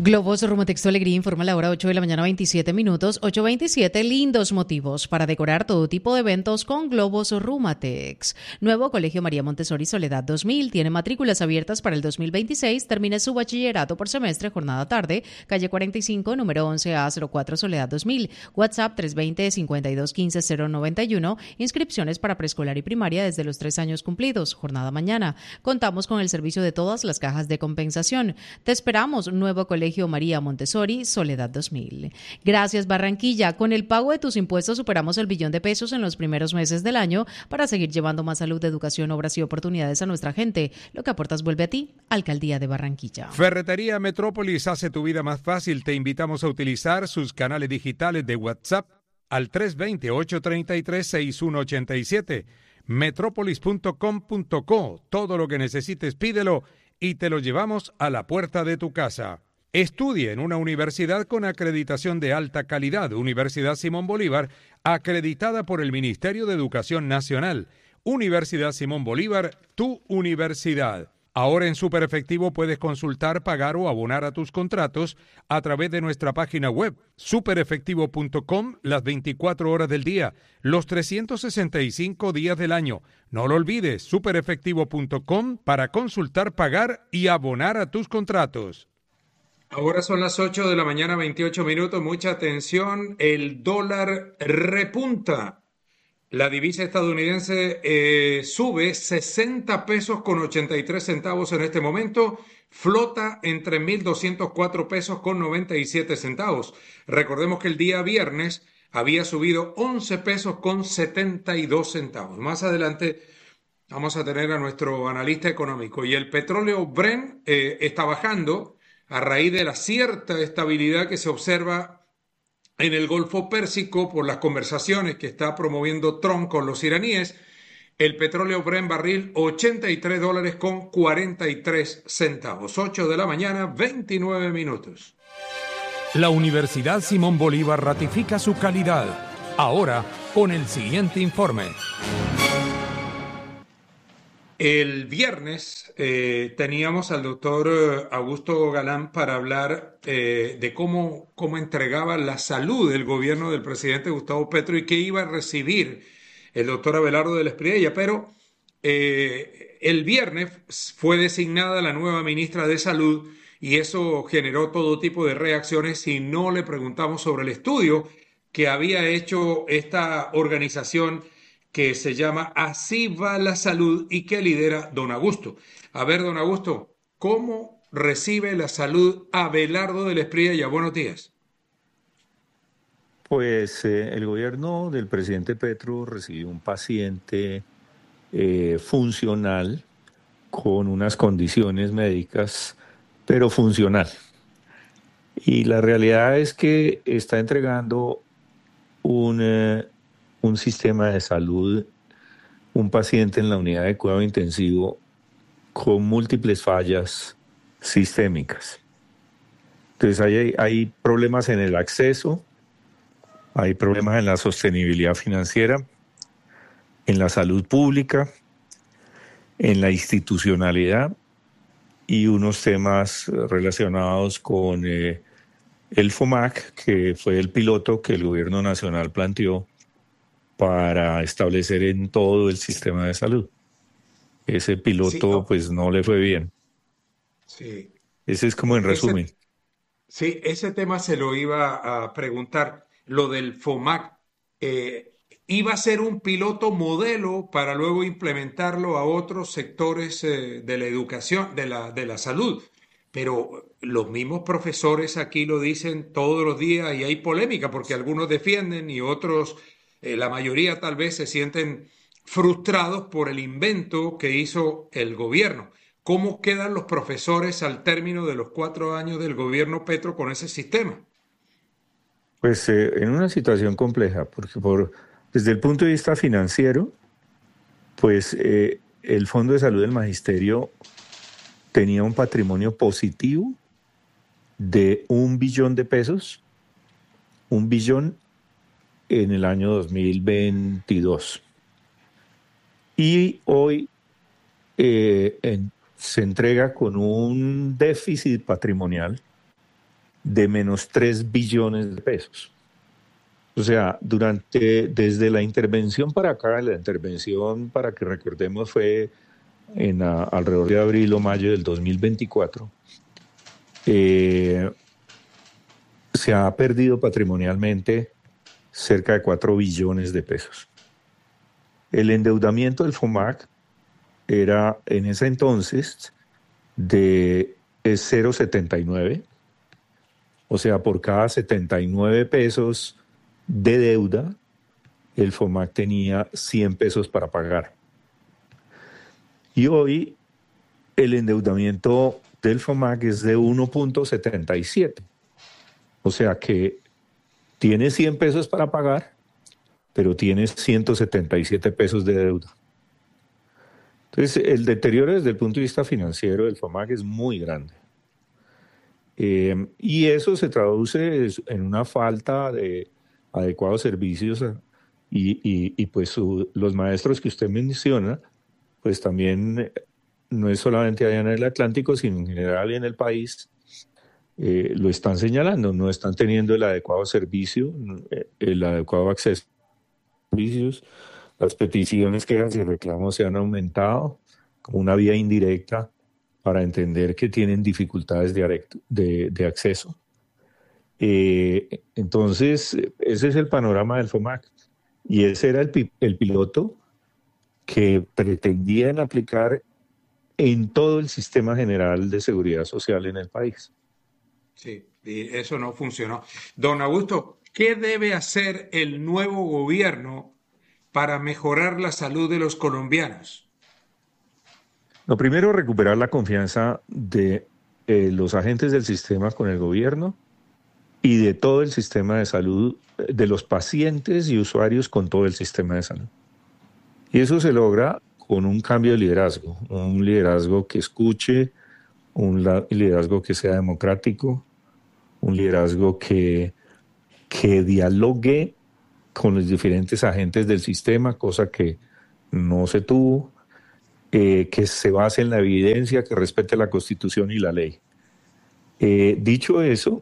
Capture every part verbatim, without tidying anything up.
Globos Rumotex Alegría informa la hora ocho de la mañana, veintisiete minutos, ocho veintisiete, lindos motivos para decorar todo tipo de eventos con Globos Rumatex. Nuevo Colegio María Montessori Soledad dos mil tiene matrículas abiertas para el dos mil veintiséis, termine su bachillerato por semestre, jornada tarde, calle cuarenta y cinco, número once A cero cuatro Soledad dos mil, WhatsApp tres dos cero, cinco dos uno cinco, cero nueve uno, inscripciones para preescolar y primaria desde los tres años cumplidos, jornada mañana. Contamos con el servicio de todas las cajas de compensación. Te esperamos, Nuevo Colegio Colegio María Montessori, Soledad dos mil. Gracias, Barranquilla. Con el pago de tus impuestos superamos el billón de pesos en los primeros meses del año para seguir llevando más salud, educación, obras y oportunidades a nuestra gente. Lo que aportas vuelve a ti, Alcaldía de Barranquilla. Ferretería Metrópolis hace tu vida más fácil. Te invitamos a utilizar sus canales digitales de WhatsApp al tres dos cero, ocho tres tres, seis uno ocho siete. metrópolis punto com punto co. Todo lo que necesites, pídelo y te lo llevamos a la puerta de tu casa. Estudie en una universidad con acreditación de alta calidad, Universidad Simón Bolívar, acreditada por el Ministerio de Educación Nacional. Universidad Simón Bolívar, tu universidad. Ahora en Super Efectivo puedes consultar, pagar o abonar a tus contratos a través de nuestra página web, super efectivo punto com, las veinticuatro horas del día, los trescientos sesenta y cinco días del año. No lo olvides, super efectivo punto com para consultar, pagar y abonar a tus contratos. Ahora son las ocho de la mañana, veintiocho minutos. Mucha atención, el dólar repunta. La divisa estadounidense eh, sube sesenta pesos con ochenta y tres centavos en este momento, flota entre mil doscientos cuatro pesos con noventa y siete centavos. Recordemos que el día viernes había subido once pesos con setenta y dos centavos. Más adelante vamos a tener a nuestro analista económico. Y el petróleo Brent eh, está bajando a raíz de la cierta estabilidad que se observa en el Golfo Pérsico por las conversaciones que está promoviendo Trump con los iraníes. El petróleo Brent barril ochenta y tres dólares con cuarenta y tres centavos. ocho de la mañana, veintinueve minutos. La Universidad Simón Bolívar ratifica su calidad. Ahora, con el siguiente informe. El viernes eh, teníamos al doctor Augusto Galán para hablar eh, de cómo, cómo entregaba la salud del gobierno del presidente Gustavo Petro y qué iba a recibir el doctor Abelardo de la Espriella, pero eh, el viernes fue designada la nueva ministra de Salud y eso generó todo tipo de reacciones y no le preguntamos sobre el estudio que había hecho esta organización que se llama Así va la salud y que lidera don Augusto. A ver, don Augusto, ¿cómo recibe la salud Abelardo de la Espriella? Buenos días. Pues eh, el gobierno del presidente Petro recibió un paciente eh, funcional con unas condiciones médicas, pero funcional. Y la realidad es que está entregando un... Eh, un sistema de salud, un paciente en la unidad de cuidado intensivo con múltiples fallas sistémicas. Entonces hay, hay problemas en el acceso, hay problemas en la sostenibilidad financiera, en la salud pública, en la institucionalidad y unos temas relacionados con eh, el FOMAC, que fue el piloto que el gobierno nacional planteó para establecer en todo el sistema de salud. Ese piloto sí, no. pues no le fue bien. Sí. Ese es como en resumen. Ese, sí, ese tema se lo iba a preguntar. Lo del FOMAC eh, iba a ser un piloto modelo para luego implementarlo a otros sectores eh, de la educación, de la, de la salud. Pero los mismos profesores aquí lo dicen todos los días y hay polémica porque algunos defienden y otros... Eh, la mayoría tal vez se sienten frustrados por el invento que hizo el gobierno. ¿Cómo quedan los profesores al término de los cuatro años del gobierno Petro con ese sistema? Pues eh, en una situación compleja, porque por, desde el punto de vista financiero, pues eh, el Fondo de Salud del Magisterio tenía un patrimonio positivo de un billón de pesos, un billón en el año dos mil veintidós. Y hoy eh, en, se entrega con un déficit patrimonial de menos tres billones de pesos. O sea, durante, desde la intervención para acá, la intervención, para que recordemos, fue en a, alrededor de abril o mayo del dos mil veinticuatro, eh, se ha perdido patrimonialmente cerca de cuatro billones de pesos. El endeudamiento del FOMAC era en ese entonces de cero coma setenta y nueve, o sea, por cada setenta y nueve pesos de deuda, el FOMAC tenía cien pesos para pagar. Y hoy el endeudamiento del FOMAC es de uno punto setenta y siete, o sea que tiene cien pesos para pagar, pero tiene ciento setenta y siete pesos de deuda. Entonces, el deterioro desde el punto de vista financiero del FOMAC es muy grande. Eh, y eso se traduce en una falta de adecuados servicios y, y, y pues su, los maestros que usted menciona, pues también no es solamente allá en el Atlántico, sino en general en el país, eh, lo están señalando, no están teniendo el adecuado servicio, el adecuado acceso a servicios, las peticiones, quejas y reclamos se han aumentado como una vía indirecta para entender que tienen dificultades de, de, de acceso. Eh, entonces, ese es el panorama del FOMAC. Y ese era el, el piloto que pretendían aplicar en todo el sistema general de seguridad social en el país. Sí, y eso no funcionó. Don Augusto, ¿qué debe hacer el nuevo gobierno para mejorar la salud de los colombianos? Lo primero, recuperar la confianza de eh, los agentes del sistema con el gobierno y de todo el sistema de salud, de los pacientes y usuarios con todo el sistema de salud. Y eso se logra con un cambio de liderazgo, un liderazgo que escuche, un liderazgo que sea democrático, un liderazgo que, que dialogue con los diferentes agentes del sistema, cosa que no se tuvo, eh, que se base en la evidencia, que respete la Constitución y la ley. Eh, dicho eso,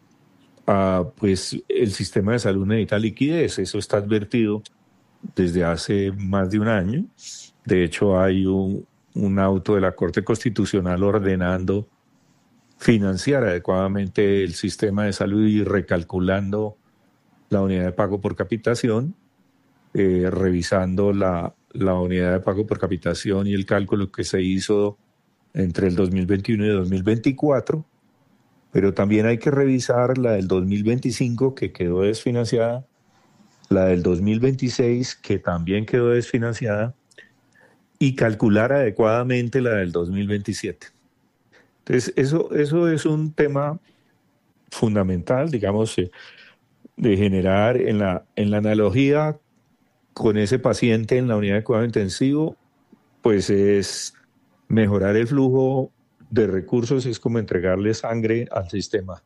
Uh, pues el sistema de salud necesita liquidez, eso está advertido desde hace más de un año. De hecho, hay un, un auto de la Corte Constitucional ordenando financiar adecuadamente el sistema de salud y recalculando la unidad de pago por capitación, eh, revisando la, la unidad de pago por capitación y el cálculo que se hizo entre el dos mil veintiuno y dos mil veinticuatro. Pero también hay que revisar la del dos mil veinticinco, que quedó desfinanciada, la del dos mil veintiséis, que también quedó desfinanciada, y calcular adecuadamente la del dos mil veintisiete. Entonces, eso, eso es un tema fundamental, digamos, de generar en la, en la analogía con ese paciente en la unidad de cuidado intensivo, pues es mejorar el flujo de recursos, es como entregarle sangre al sistema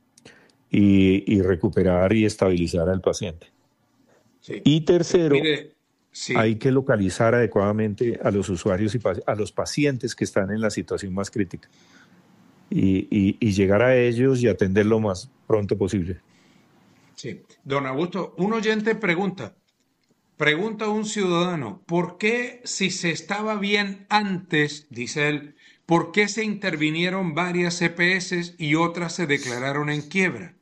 y, y recuperar y estabilizar al paciente. Sí. Y tercero, Mire, sí. hay que localizar adecuadamente a los usuarios y a los pacientes que están en la situación más crítica y, y, y llegar a ellos y atender lo más pronto posible. Sí. Don Augusto, un oyente pregunta, pregunta a un ciudadano, ¿por qué si se estaba bien antes, dice él, ¿por qué se intervinieron varias E P S y otras se declararon en quiebra?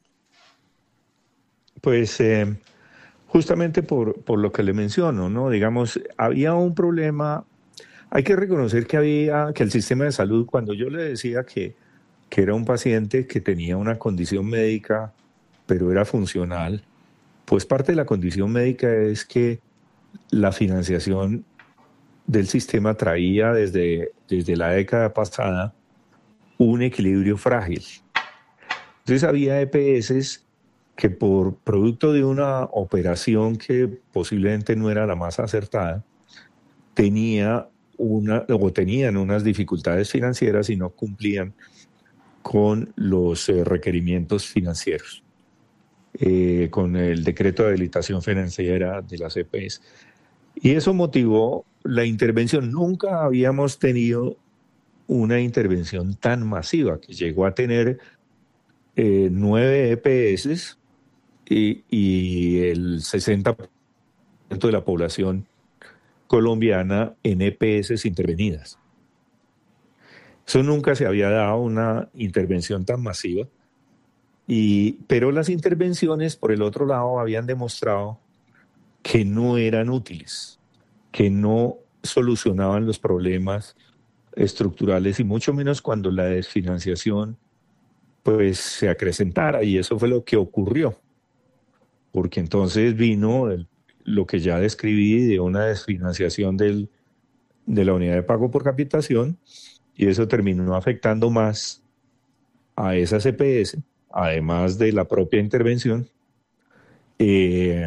Pues eh, justamente por, por lo que le menciono, ¿no? Digamos, había un problema, hay que reconocer que había, que el sistema de salud, cuando yo le decía que, que era un paciente que tenía una condición médica, pero era funcional, pues parte de la condición médica es que la financiación del sistema traía desde, desde la década pasada un equilibrio frágil. Entonces había E P S que por producto de una operación que posiblemente no era la más acertada, tenía una, o tenían unas dificultades financieras y no cumplían con los eh, requerimientos financieros, eh, con el decreto de habilitación financiera de las E P S. Y eso motivó la intervención. Nunca habíamos tenido una intervención tan masiva que llegó a tener eh, nueve E P S y, y el sesenta por ciento de la población colombiana en E P S intervenidas. Eso nunca se había dado, una intervención tan masiva, y, pero las intervenciones, por el otro lado, habían demostrado que no eran útiles, que no solucionaban los problemas estructurales y mucho menos cuando la desfinanciación pues se acrecentara, y eso fue lo que ocurrió, porque entonces vino el, lo que ya describí de una desfinanciación del, de la unidad de pago por capitación, y eso terminó afectando más a esas E P S, además de la propia intervención, eh,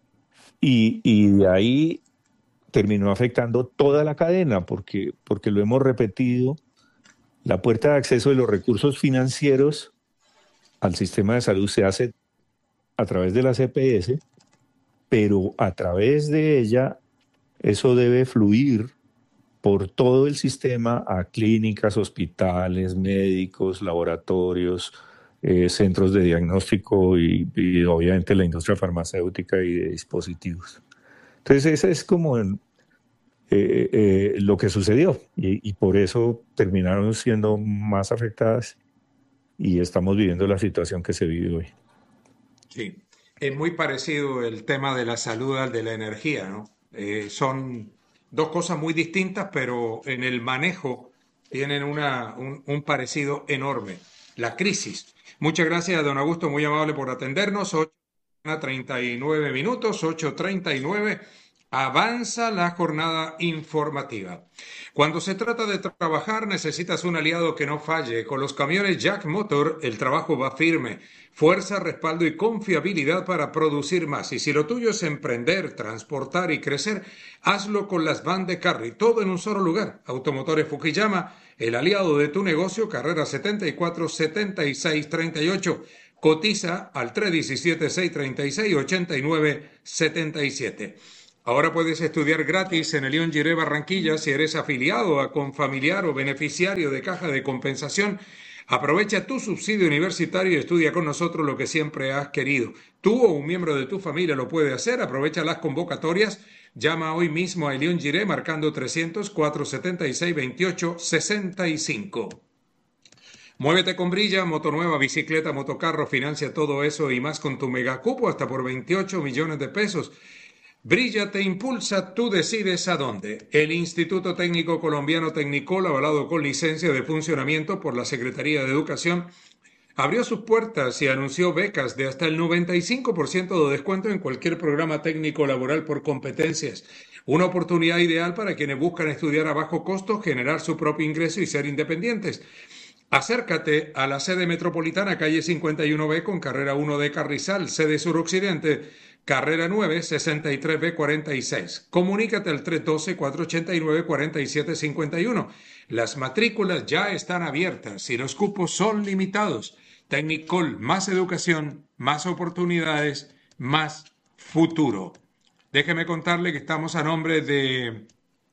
y, y de ahí terminó afectando toda la cadena, porque, porque lo hemos repetido, la puerta de acceso de los recursos financieros al sistema de salud se hace a través de las E P S, pero a través de ella eso debe fluir por todo el sistema a clínicas, hospitales, médicos, laboratorios, eh, centros de diagnóstico y, y obviamente la industria farmacéutica y de dispositivos. Entonces ese es como el, eh, eh, lo que sucedió, y, y por eso terminaron siendo más afectadas y estamos viviendo la situación que se vive hoy. Sí, es muy parecido el tema de la salud al de la energía, ¿no? Eh, son dos cosas muy distintas, pero en el manejo tienen una, un, un parecido enorme. La crisis. Muchas gracias, don Augusto, muy amable por atendernos. ocho treinta y nueve minutos, ocho treinta y nueve. Avanza la jornada informativa. Cuando se trata de trabajar, necesitas un aliado que no falle. Con los camiones Jack Motor, el trabajo va firme. Fuerza, respaldo y confiabilidad para producir más. Y si lo tuyo es emprender, transportar y crecer, hazlo con las Van de Carry. Todo en un solo lugar. Automotores Fukuyama, el aliado de tu negocio, carrera setenta y cuatro, setenta y seis, treinta y ocho. Cotiza al tres uno siete, seis tres seis, ocho nueve siete siete. Ahora puedes estudiar gratis en el León Giré Barranquilla si eres afiliado a Confamiliar o beneficiario de Caja de Compensación. Aprovecha tu subsidio universitario y estudia con nosotros lo que siempre has querido. Tú o un miembro de tu familia lo puede hacer. Aprovecha las convocatorias. Llama hoy mismo a León Giré marcando trescientos, cuatrocientos setenta y seis, veintiocho sesenta y cinco. Muévete con Brilla, moto nueva, bicicleta, motocarro, financia todo eso y más con tu megacupo hasta por veintiocho millones de pesos. Brilla te impulsa, tú decides a dónde. El Instituto Técnico Colombiano Tecnicol, avalado con licencia de funcionamiento por la Secretaría de Educación, abrió sus puertas y anunció becas de hasta el noventa y cinco por ciento de descuento en cualquier programa técnico laboral por competencias. Una oportunidad ideal para quienes buscan estudiar a bajo costo, generar su propio ingreso y ser independientes. Acércate a la sede metropolitana, calle cincuenta y uno B con carrera uno de Carrizal, sede suroccidente, carrera nueve, sesenta y tres B cuarenta y seis. Comunícate al tres uno dos, cuatro ocho nueve, cuatro siete cinco uno. Las matrículas ya están abiertas y los cupos son limitados. Tecnicol, más educación, más oportunidades, más futuro. Déjeme contarle que estamos a nombre de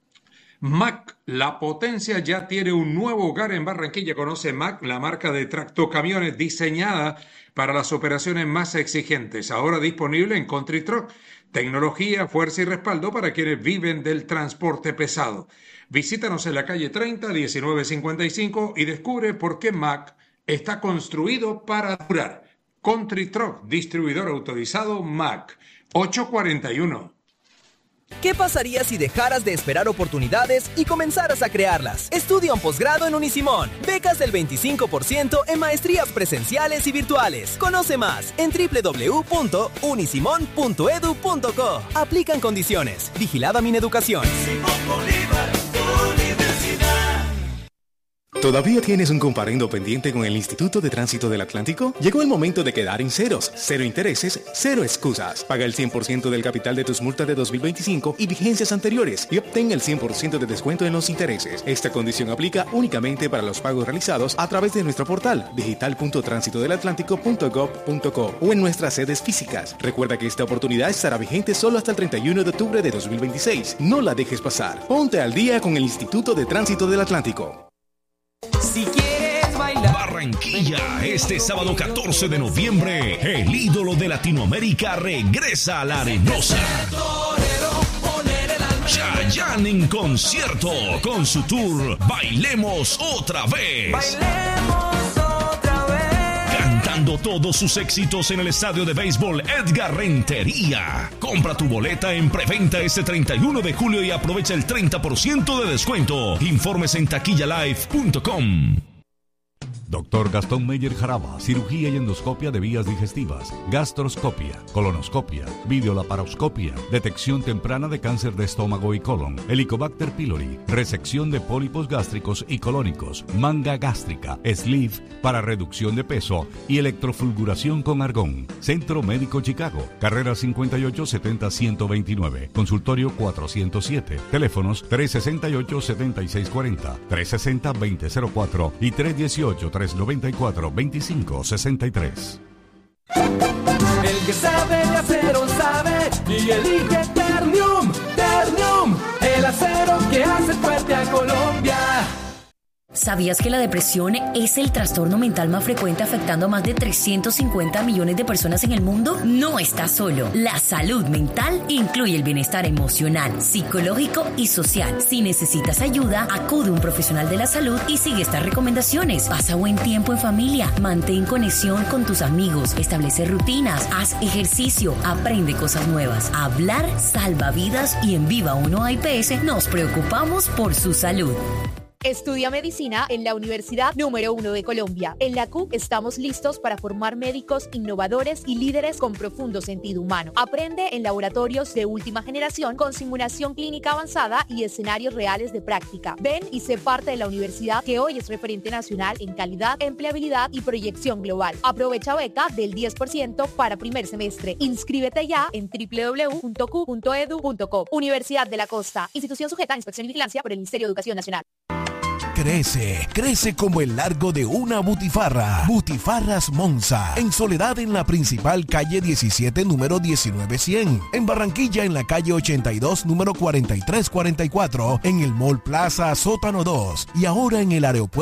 Mack. La potencia ya tiene un nuevo hogar en Barranquilla. Conoce Mack, la marca de tractocamiones diseñada para las operaciones más exigentes. Ahora disponible en Country Truck. Tecnología, fuerza y respaldo para quienes viven del transporte pesado. Visítanos en la calle treinta, diecinueve cincuenta y cinco y descubre por qué Mack está construido para durar. Country Truck, distribuidor autorizado Mack. ocho cuarenta y uno. ¿Qué pasaría si dejaras de esperar oportunidades y comenzaras a crearlas? Estudia un posgrado en Unisimón. Becas del veinticinco por ciento en maestrías presenciales y virtuales. Conoce más en doble u doble u doble u punto unisimón punto edu punto co. Aplican condiciones. Vigilada Mineducación. ¿Todavía tienes un comparendo pendiente con el Instituto de Tránsito del Atlántico? Llegó el momento de quedar en ceros, cero intereses, cero excusas. Paga el cien por ciento del capital de tus multas de dos mil veinticinco y vigencias anteriores y obtén el cien por ciento de descuento en los intereses. Esta condición aplica únicamente para los pagos realizados a través de nuestro portal digital punto tránsito del atlántico punto gob punto co o en nuestras sedes físicas. Recuerda que esta oportunidad estará vigente solo hasta el treinta y uno de octubre de dos mil veintiséis. No la dejes pasar. Ponte al día con el Instituto de Tránsito del Atlántico. Si quieres bailar Barranquilla. Este sábado catorce de noviembre, el ídolo de Latinoamérica regresa a la Arenosa. Chayanne en concierto con su tour Bailemos Otra Vez. Bailemos otra vez. Cantando todos sus éxitos en el estadio de béisbol Edgar Rentería. Compra tu boleta en preventa este treinta y uno de julio y aprovecha el treinta por ciento de descuento. Informes en taquilla live punto com. Doctor Gastón Meyer Jaraba, cirugía y endoscopia de vías digestivas, gastroscopia, colonoscopia, videolaparoscopia, detección temprana de cáncer de estómago y colon, Helicobacter pylori, resección de pólipos gástricos y colónicos, manga gástrica, sleeve para reducción de peso y electrofulguración con argón. Centro Médico Chicago, carrera cincuenta y ocho setenta ciento veintinueve, consultorio cuatrocientos siete, teléfonos tres sesenta y ocho setenta y seis cuarenta, tres sesenta veinte cero cuatro y tres dieciocho tres noventa y cuatro veinticinco sesenta y tres. El que sabe de acero sabe y elige Ternium, Ternium, el acero que hace fuerte a Colombia. ¿Sabías que la depresión es el trastorno mental más frecuente afectando a más de trescientos cincuenta millones de personas en el mundo? No estás solo. La salud mental incluye el bienestar emocional, psicológico y social. Si necesitas ayuda, acude a un profesional de la salud y sigue estas recomendaciones. Pasa buen tiempo en familia, mantén conexión con tus amigos, establece rutinas, haz ejercicio, aprende cosas nuevas. Hablar salva vidas y en Viva uno A I P S nos preocupamos por su salud. Estudia medicina en la Universidad número uno de Colombia. En la C U estamos listos para formar médicos innovadores y líderes con profundo sentido humano. Aprende en laboratorios de última generación con simulación clínica avanzada y escenarios reales de práctica. Ven y sé parte de la universidad que hoy es referente nacional en calidad, empleabilidad y proyección global. Aprovecha beca del diez por ciento para primer semestre. Inscríbete ya en doble u doble u doble u punto q punto e d u punto co. Universidad de la Costa. Institución sujeta a inspección y vigilancia por el Ministerio de Educación Nacional. Crece, crece como el largo de una butifarra. Butifarras Monza. En Soledad, en la principal calle diecisiete, número diecinueve cien. En Barranquilla, en la calle ochenta y dos, número cuarenta y tres cuarenta y cuatro. En el Mall Plaza Sótano dos. Y ahora en el aeropuerto